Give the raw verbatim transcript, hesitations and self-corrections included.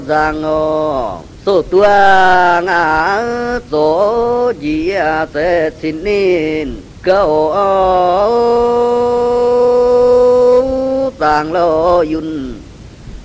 giang ngô số tua ngã số gì sẽ xin nín câu tàng lô yun